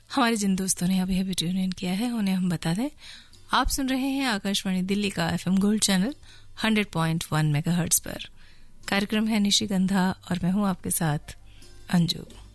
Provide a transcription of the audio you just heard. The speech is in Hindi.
हमारे जिन दोस्तों ने अभी अभी ट्यून इन किया है उन्हें हम बता दें, आप सुन रहे हैं आकाशवाणी दिल्ली का FM गोल्ड चैनल 100.1 मेगाहर्ट्ज पर। कार्यक्रम है निशिगंधा और मैं हूं आपके साथ अंजू।